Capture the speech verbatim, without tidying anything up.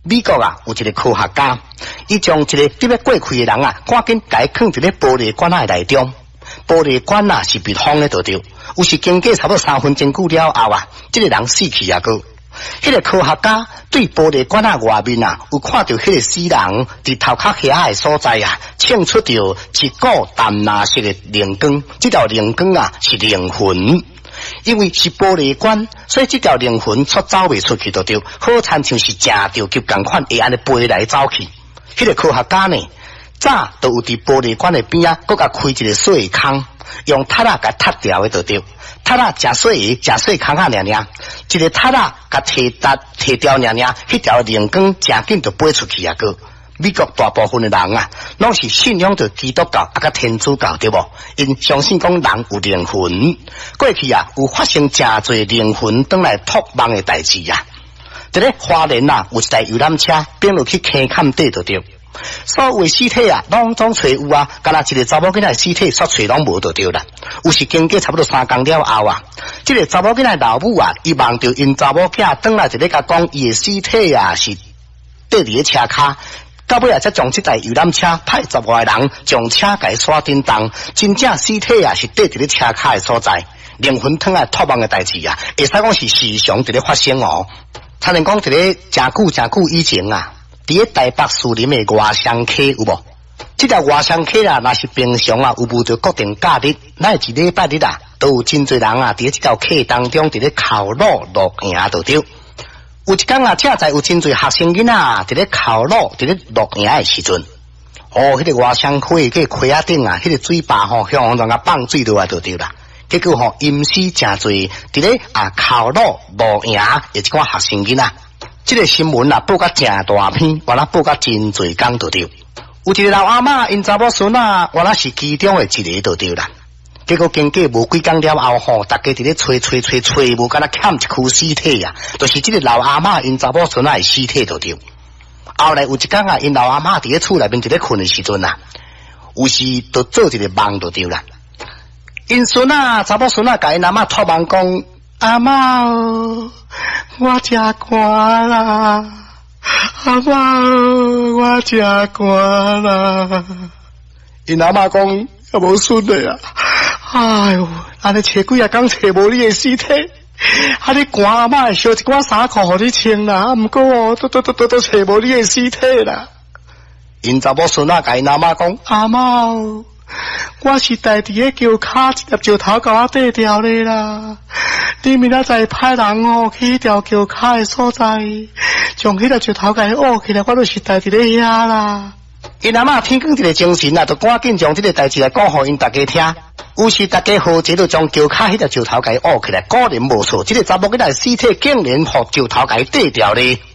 美国啊有一个科学家，伊将一个伫要过开的人啊，赶紧甲伊放伫咧玻璃管仔内中。玻璃管啊是被风咧倒掉，有时经过差不多三分钟久了后啊，这个人死去啊个。迄个科学家对玻璃管啊外面啊，有看到迄个死人伫头壳遐的所在啊，衬出着一股淡蓝色的灵光。这条灵光啊是灵魂，因为是玻璃管，所以这条灵魂出走未出去就对，好亲像是正着急共款会安尼飞来走去。迄个科学家呢，早都有伫玻璃管的边啊，搁甲开一个水坑，用塔啊甲踢掉的就对。塔啊食水食水坑啊，娘娘，一个塔啊甲提搭提掉娘娘，迄条灵光真紧就飞出去啊个。美国大部分的人啊，拢是信仰着基督教啊甲天主教对无？因相信讲人有灵魂，过去啊有发生真侪灵魂转来托梦的代志啊。伫咧花莲啊，有一台游览车变落去坑坎底就对。所有尸体啊，拢总找有啊，干那一个查某囡仔尸体煞找拢无就对啦。有时经过差不多三工了后啊，这个查某囡仔老母啊，伊望着因查某囝转来就咧甲讲，伊的尸体啊是缀伫咧车骹。到尾啊，才将这台游览车派十外人将车给刷叮当，真正尸体啊是缀伫咧车骹的所在。灵魂汤啊托梦的代志啊，会使讲是时常伫咧发生哦。才能讲伫咧真久真久以前啊。伫咧台北树林的外双溪有无？这条外双溪啊，若是平常啊，有无着固定假日，乃一礼拜日啊，都有真侪人啊，伫咧这条溪当中伫咧烤肉露营就对。有一天啊，正在有真侪学生囡仔啊，伫咧烤肉伫咧露营的时阵，哦，迄、那个外双溪个溪仔顶啊，迄、那个水坝吼，向往人啊放水落来就对啦。结果吼，阴死真侪伫咧啊烤肉露营的一寡学生囡仔。这个新闻啊，报甲真大篇，原来报甲真侪工就对。有一个老阿嬷，因查某孙啊，原来是其中的一个就对啦。结果经过无几工了后吼，大家伫咧吹吹吹吹，无敢若欠一躯尸体啊，就是这个老阿嬷因查某孙啊的尸体就对。后来有一天啊，因老阿嬷伫咧厝内面伫咧困的时阵啊，有时就做一个梦就对啦。因孙啊，查某孙啊，甲因阿嬷托梦讲。阿嬷，我真寒啦！阿嬷，我真寒啦！因阿嬷讲也无顺的啊！哎呦，安尼找几啊工找无你的尸体，啊你寒阿嬷会烧一寡衫裤互你穿啦，啊毋过哦，都都都都都找无你的尸体啦！因查某孙仔甲因阿嬷讲，阿嬷。我是带伫个桥骹一粒石头甲我缀掉咧啦！你明仔载派人哦去迄条桥骹的所在，将迄粒石头甲伊挖起来，我就是带伫咧遐啦。因阿嬷天光一个精神啊，就赶紧将这个代志来讲互因大家听。有时大家好节就将桥骹迄粒石头甲伊挖起来，果然无错，这个查某囡仔尸体竟然互石头甲伊缀掉咧。